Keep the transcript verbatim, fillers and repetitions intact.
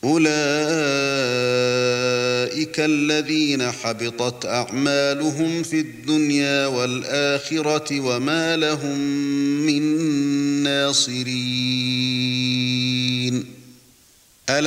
أولئك الذين حبطت أعمالهم في الدنيا والآخرة وما لهم من ناصرين